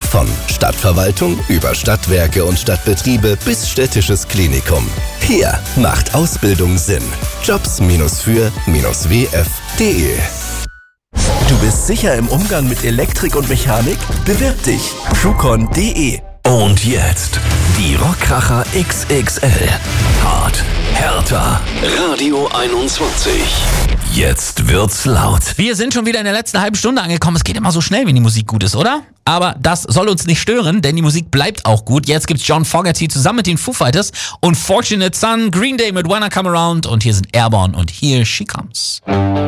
Von Stadtverwaltung über Stadtwerke und Stadtbetriebe bis städtisches Klinikum. Hier macht Ausbildung Sinn. Jobs-für-wf.de. Du bist sicher im Umgang mit Elektrik und Mechanik? Bewirb dich. trucon.de. Und jetzt die Rockkracher XXL. Hart, härter, Radio 21. Jetzt wird's laut. Wir sind schon wieder in der letzten halben Stunde angekommen. Es geht immer so schnell, wenn die Musik gut ist, oder? Aber das soll uns nicht stören, denn die Musik bleibt auch gut. Jetzt gibt's John Fogerty zusammen mit den Foo Fighters und Fortunate Son, Green Day mit When I Come Around und hier sind Airborne und Here She Comes.